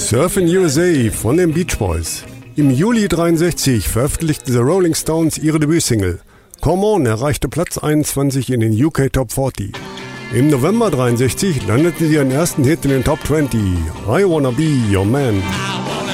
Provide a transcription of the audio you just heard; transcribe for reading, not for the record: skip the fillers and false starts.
Surfin' USA von den Beach Boys. Im Juli 63 veröffentlichten The Rolling Stones ihre Debütsingle. Come On erreichte Platz 21 in den UK Top 40. Im November 63 landeten sie ihren ersten Hit in den Top 20, I Wanna Be Your Man.